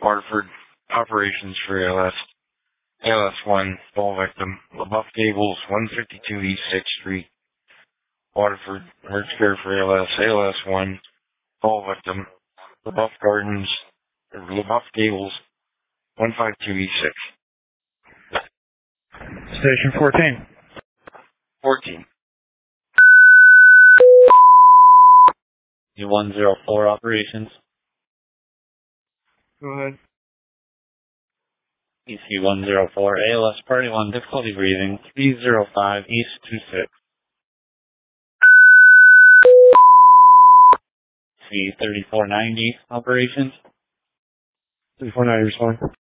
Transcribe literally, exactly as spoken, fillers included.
Waterford, operations for A L S. A L S one, fall victim. LaBeouf Gables, one fifty-two East sixth Street. Waterford, emergency care for A L S. A L S one, fall victim. LaBeouf Gardens, or LaBeouf Gables, one fifty-two East sixth. Station fourteen. fourteen. E one zero four operations. Go ahead. E C one zero four, A L S Party one, difficulty breathing, three zero five East two six. C thirty-four ninety operations. thirty-four ninety respond.